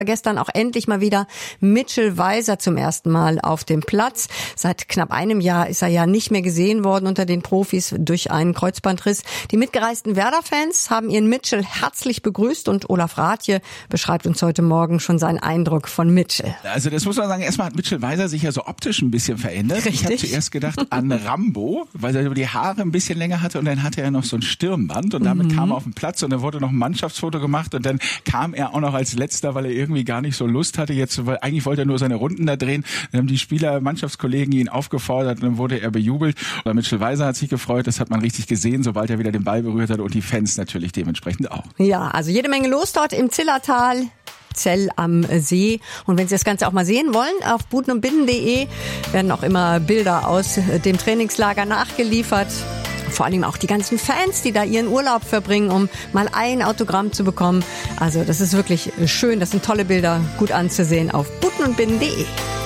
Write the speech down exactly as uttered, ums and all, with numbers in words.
Gestern auch endlich mal wieder Mitchell Weiser zum ersten Mal auf dem Platz. Seit knapp einem Jahr ist er ja nicht mehr gesehen worden unter den Profis durch einen Kreuzbandriss. Die mitgereisten Werder-Fans haben ihren Mitchell herzlich begrüßt und Olaf Rathje beschreibt uns heute Morgen schon seinen Eindruck von Mitchell. Also das muss man sagen, erstmal hat Mitchell Weiser sich ja so optisch ein bisschen verändert. Richtig. Ich habe zuerst gedacht an Rambo, weil er die Haare ein bisschen länger hatte und dann hatte er noch so ein Stirnband und damit mhm. kam er auf den Platz und dann wurde noch ein Mannschaftsfoto gemacht und dann kam er auch noch als Letzter, weil er irgendwie gar nicht so Lust hatte. Jetzt, weil eigentlich wollte er nur seine Runden da drehen. Dann haben die Spieler, Mannschaftskollegen ihn aufgefordert und dann wurde er bejubelt. Und Mitchell Weiser hat sich gefreut. Das hat man richtig gesehen, sobald er wieder den Ball berührt hat und die Fans natürlich dementsprechend auch. Ja, also jede Menge los dort im Zillertal. Zell am See. Und wenn Sie das Ganze auch mal sehen wollen, auf buten und binden punkt de werden auch immer Bilder aus dem Trainingslager nachgeliefert. Vor allem auch die ganzen Fans, die da ihren Urlaub verbringen, um mal ein Autogramm zu bekommen. Also das ist wirklich schön, das sind tolle Bilder, gut anzusehen auf buten und binden punkt de.